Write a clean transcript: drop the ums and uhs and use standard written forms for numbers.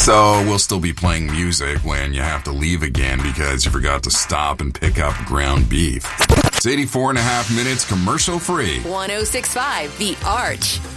So we'll still be playing music when you have to leave again because you forgot to stop and pick up ground beef. It's 84 and a half minutes commercial free. 106.5 The Arch.